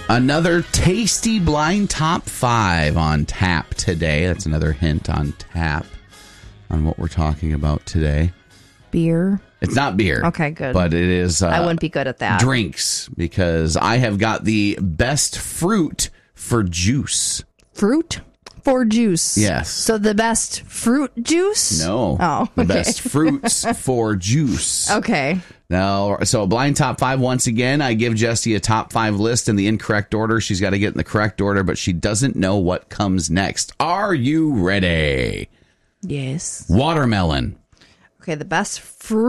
Another tasty blind top 5 on tap today. That's another hint on tap on what we're talking about today. Beer. It's not beer. Okay, good. But it is... I wouldn't be good at that. Drinks, because I have got the best fruit for juice. Fruit for juice. Yes. So the best fruit juice? No. Oh, okay. The best fruits for juice. Okay. Now, so blind top 5, once again, I give Jessie a top 5 list in the incorrect order. She's got to get in the correct order, but she doesn't know what comes next. Are you ready? Yes. Watermelon. Okay, the best fruit